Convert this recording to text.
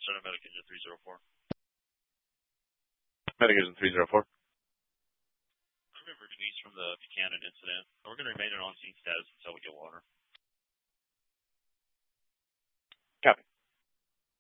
Center, Medic Engine 304. Medic Engine 304. I remember Denise from the Buchanan incident. We're going to remain in on-scene status until we get water.